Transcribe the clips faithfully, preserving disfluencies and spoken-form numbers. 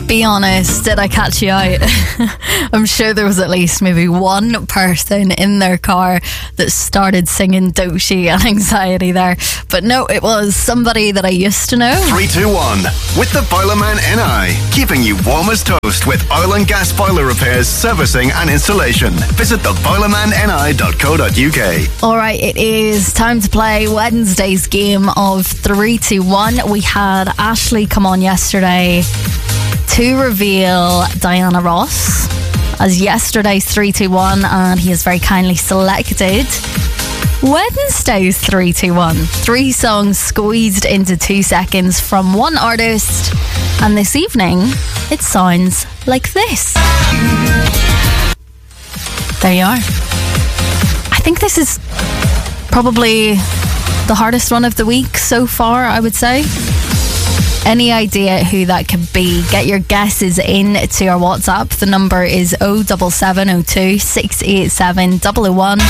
Be honest, did I catch you out? I'm sure there was at least maybe one person in their car that started singing Doechii and Anxiety there. But no, it was somebody that I used to know. three two one with the Boilerman N I, keeping you warm as toast with oil and gas boiler repairs, servicing and installation. Visit the boilerman n i dot co dot u k. Alright, it is time to play Wednesday's game of three two one. We had Ashley come on yesterday to reveal Diana Ross as yesterday's three two one, and he has very kindly selected Wednesday's three two one. Three songs squeezed into two seconds from one artist, and this evening it sounds like this. There you are. I think this is probably the hardest one of the week so far, I would say. Any idea who that could be? Get your guesses in to our WhatsApp. The number is oh seven seven oh two, six eight seven, oh oh one.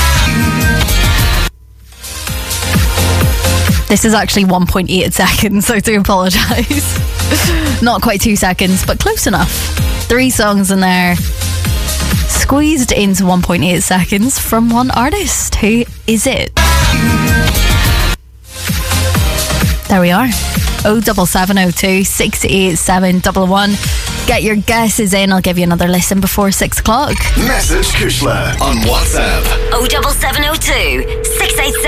This is actually one point eight seconds, I do apologise. Not quite two seconds, but close enough. Three songs in there, squeezed into one point eight seconds from one artist. Who is it? There we are. oh seven seven oh two, six eight seven, oh oh one. Get your guesses in. I'll give you another listen before six o'clock. Message Kushla on WhatsApp. oh seven seven oh two, six eight seven